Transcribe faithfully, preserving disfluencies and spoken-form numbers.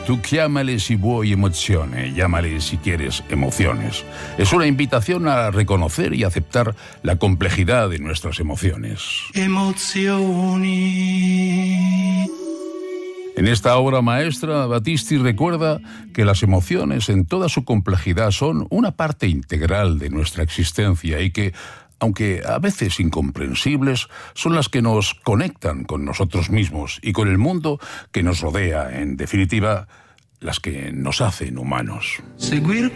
Tú llámale si vuoi emozione, llámale si quieres emociones. Es una invitación a reconocer y aceptar la complejidad de nuestras emociones. Emozioni. En esta obra maestra, Battisti recuerda que las emociones en toda su complejidad son una parte integral de nuestra existencia y que, aunque a veces incomprensibles, son las que nos conectan con nosotros mismos y con el mundo que nos rodea, en definitiva, las que nos hacen humanos. Seguir